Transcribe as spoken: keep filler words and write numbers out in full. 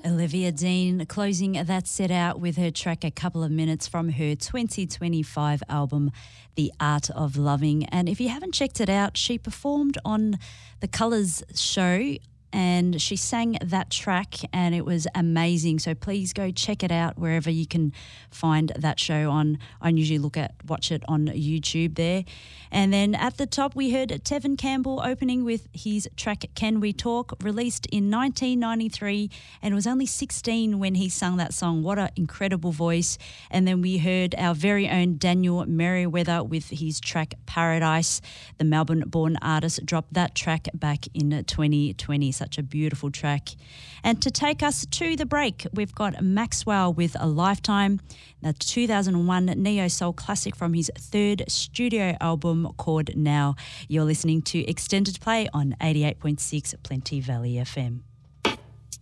Olivia Dean closing that set out with her track A Couple of Minutes from her twenty twenty-five album, The Art of Loving. And if you haven't checked it out, she performed on the Colours show and she sang that track and it was amazing. So please go check it out wherever you can find that show on. I usually look at, watch it on YouTube there. And then at the top we heard Tevin Campbell opening with his track Can We Talk, released in nineteen ninety-three, and it was only sixteen when he sung that song. What an incredible voice. And then we heard our very own Daniel Merriweather with his track Paradise. The Melbourne-born artist dropped that track back in twenty twenty. Such a beautiful track. And to take us to the break, we've got Maxwell with A Lifetime, the two thousand one neo soul classic from his third studio album called Now. You're listening to Extended Play on eighty-eight point six Plenty Valley F M.